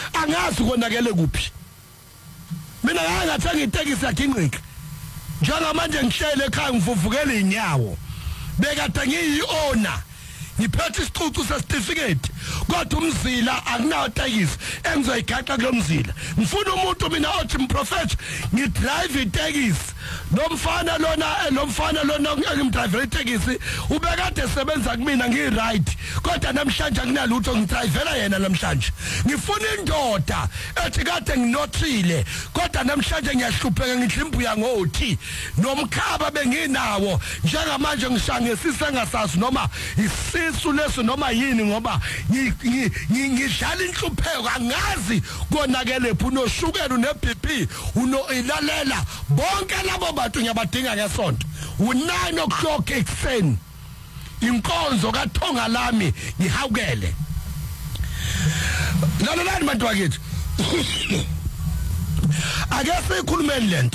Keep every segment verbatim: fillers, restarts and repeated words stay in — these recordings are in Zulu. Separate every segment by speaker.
Speaker 1: angazi konakele kuphi mina ngangathenga itekisi yaginqika njengamanje ngihlele ekhaya ngivuvukele inyawo bekade ngiyi-owner ngiphethe isicucu sesitifiketi kodwa umzila akunawo itekisi engizoyigaxa kulo mzila ngifuna umuntu mina othi mprofessor ngidrive itekisi nomfana lona nomfana lona engimdrive itekisi ubekade esebenza kumina ngi-right kodwa namhlanje akunalutho ngidrivela yena namhlanje ngifuna indoda ethi kade nginothile kodwa namhlanje ngiyahlupheka ngidla imbuya ngothi nomkhaba benginawo njengamanje ngishangesise engasazi noma isisu leso noma yini ngoba ngidlala inhlupheko angazi konakele phi unoshukela une-B P unoilalela bonke labo bantu ngiyabadinga ngesonto u-nine o'clock ekuseni inkonzo kaThonga lami ngihawukele lalolani bantu bakithi ake sikhulumeni lento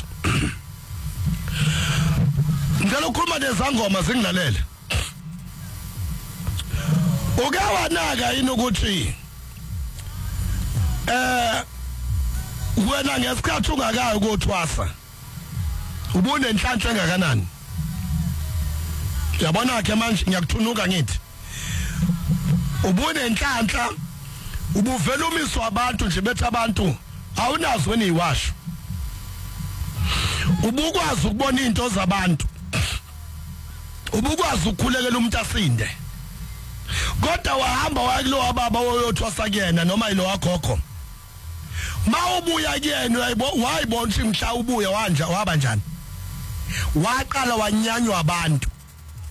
Speaker 1: ngicela ukukhuluma nezangoma zingilalele uke wanaka yini ukuthi eh wena ngesikhathi ungakayi ukuthwasa ubune inhlanhla engakanani yabona ke manje ngiyakuthunuka ngithi ubune inhlanhla ubuvela umiswa abantu nje bethi abantu awunazo wena iwasho ubukwazi ukubona into zabantu ubukwazi ukukhulekela umuntu asinde kodwa wahamba wakulo wababa oyothwasa kuyena noma yilo wagogo mawubuya kuyena wayibona ukuthi mhla ubuya wanja waba njani waqala wanyanywa abantu